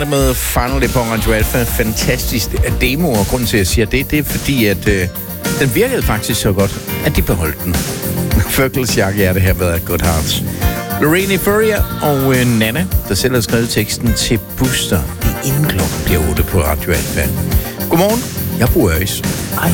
Med Finally på Radio Alpha. Fantastisk demo, og grunden til, at jeg siger det er fordi, at den virkede faktisk så godt, at de beholdt den. Ferkels jakkehjerte her ved Good Hearts. Lorraine Furrier og Nana, der selv har skrevet teksten til Booster. Det er inden klokken bliver 8 på Radio Alpha. Godmorgen, jeg bruger Øjs.